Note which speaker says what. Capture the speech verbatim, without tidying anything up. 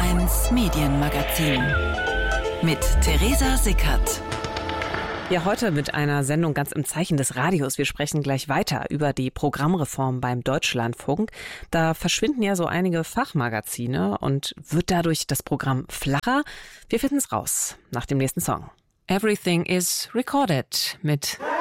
Speaker 1: eins Medienmagazin mit Theresa Sickert.
Speaker 2: Ja, heute mit einer Sendung ganz im Zeichen des Radios. Wir sprechen gleich weiter über die Programmreform beim Deutschlandfunk. Da verschwinden ja so einige Fachmagazine und wird dadurch das Programm flacher? Wir finden es raus nach dem nächsten Song. Everything is Recorded mit